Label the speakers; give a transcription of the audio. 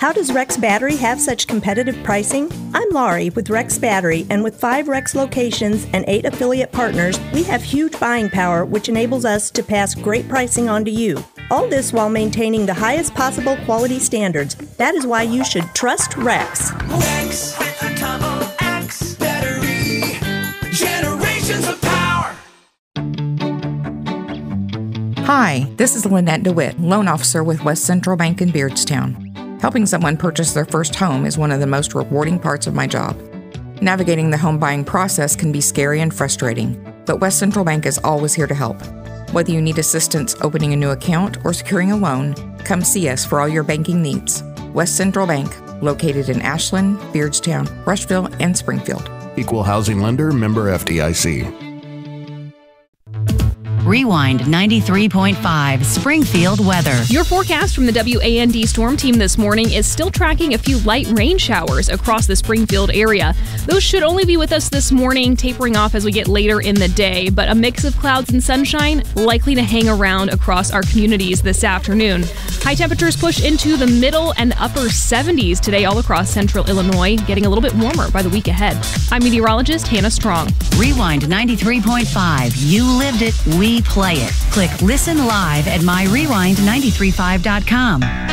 Speaker 1: How does Rex Battery have such competitive pricing? I'm Laurie with Rex Battery, and with 5 Rex locations and 8 affiliate partners, we have huge buying power, which enables us to pass great pricing on to you. All this while maintaining the highest possible quality standards. That is why you should trust Rex.
Speaker 2: Rex with a double X battery. Generations of power.
Speaker 3: Hi, this is Lynette DeWitt, loan officer with West Central Bank in Beardstown. Helping someone purchase their first home is one of the most rewarding parts of my job. Navigating the home buying process can be scary and frustrating, but West Central Bank is always here to help. Whether you need assistance opening a new account or securing a loan, come see us for all your banking needs. West Central Bank, located in Ashland, Beardstown, Rushville, and Springfield.
Speaker 4: Equal housing lender, member FDIC.
Speaker 5: Rewind 93.5 Springfield weather.
Speaker 6: Your forecast from the WAND Storm Team this morning is still tracking a few light rain showers across the Springfield area. Those should only be with us this morning, tapering off as we get later in the day, but a mix of clouds and sunshine likely to hang around across our communities this afternoon. High temperatures push into the middle and upper 70s today all across central Illinois, getting a little bit warmer by the week ahead. I'm meteorologist Hannah Strong.
Speaker 5: Rewind 93.5. You lived it, we play it. Click Listen Live at myrewind935.com.